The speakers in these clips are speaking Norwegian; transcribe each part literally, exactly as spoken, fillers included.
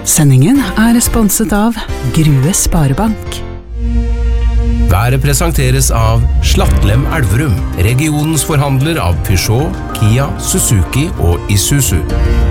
Sendingen er sponset av Grue Sparebank. Været presenteres av Slattlem Elverum, regionens forhandler av Peugeot, Kia, Suzuki og Isuzu.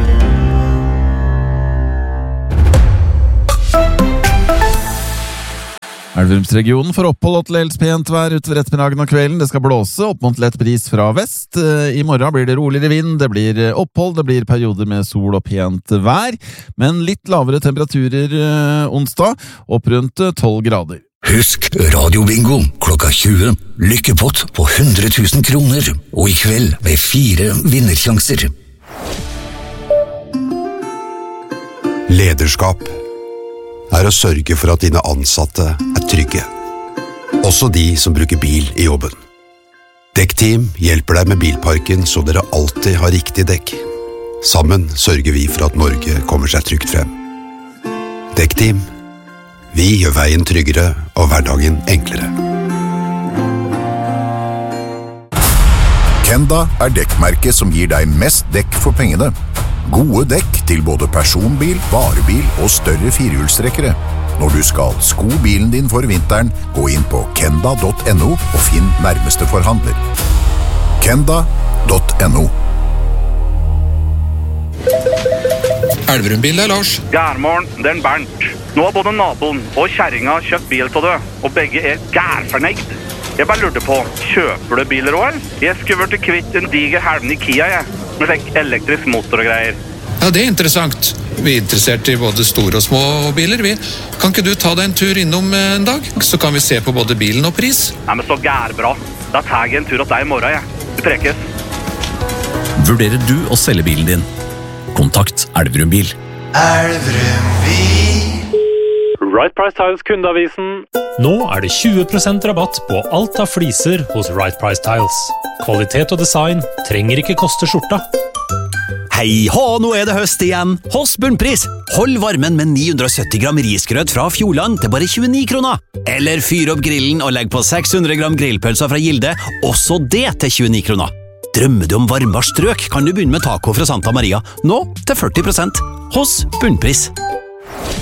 Elverumsregionen får opphold og til helst pent vær utover ettermiddagen og kvelden. Det skal blåse opp mot lett bris fra vest. I morgen blir det roligere vind, det blir opphold, det blir perioder med sol og pent vær, men litt lavere temperaturer onsdag, opp rundt tolv grader. Husk radiobingo klokka tjue, lykkepott på hundre tusen kroner, og i kveld ved fire vinnersjanser. Lederskap er å sørge for at dine ansatte er trygge. Også de som bruker bil i jobben. Dekkteam hjelper deg med bilparken så dere alltid har riktig dekk. Sammen sørger vi for at Norge kommer seg trygt frem. Dekkteam. Vi gjør veien tryggere og hverdagen enklere. Kenda er dekkmerket som gir deg mest dekk for pengene. Gode dekk til både personbil, varebil og større firehjulstrekkere. Når du skal sko bilen din for vinteren, gå inn på kenda punktum no og finn nærmeste forhandler. kenda punktum no. Elverumbil, det er Lars. Gærmorgen, det er Bernt. Nå har både naboen og kjerringa kjøpt bil til deg, og begge er gærfornøyd. Jeg bare lurte på, kjøper du biler også, eller? Jeg skulle vært kvitt en diger helven i Kia, jeg, med slik elektrisk motor og greier. Ja, det er interessant. Vi er interessert i både store og små biler, vi. Kan ikke du ta deg en tur innom en dag? Så kan vi se på både bilen og pris. Nei, men så gærbra. Da tar jeg en tur hos deg i morgen, jeg. Vi prekes. Vurderer du å selge bilen din? Kontakt Elverum Bil. Elverum Bil. Right Price Tiles kundeavisen. Nå er det tjue prosent rabatt på alt av fliser hos Right Price Tiles. Kvalitet og design trenger ikke koste skjorta. Hei hå, nå er det høst igjen. Hos Bunnpris. Hold varmen med ni hundre og sytti gram risgrøt fra Fjordland til bare tjueni kroner. Eller fyr opp grillen og legg på seks hundre gram grillpølser fra Gilde, også det til tjueni kroner. Drømmer du om varmere strøk, kan du begynne med taco fra Santa Maria, nå til førti prosent, hos Bunnpris.